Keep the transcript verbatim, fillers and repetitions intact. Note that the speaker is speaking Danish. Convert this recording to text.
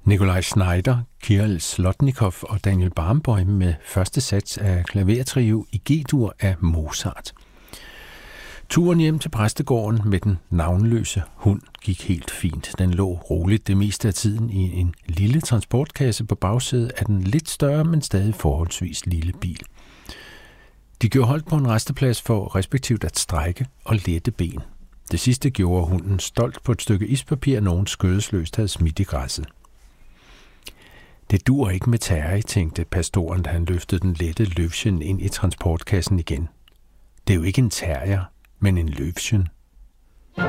Nikolaj Znaider, Kirill Slotnikov og Daniel Barenboim med første sats af klavertrio i G-dur af Mozart. Turen hjem til præstegården med den navnløse hund gik helt fint. Den lå roligt det meste af tiden i en lille transportkasse på bagsædet af den lidt større, men stadig forholdsvis lille bil. De gjorde holdt på en resteplads for respektivt at strække og lette ben. Det sidste gjorde hunden stolt på et stykke ispapir, nogen skødesløst havde smidt i græsset. Det dur ikke med Terje, tænkte pastoren, da han løftede den lette løvchen ind i transportkassen igen. Det er jo ikke en terrier, men en løvchen.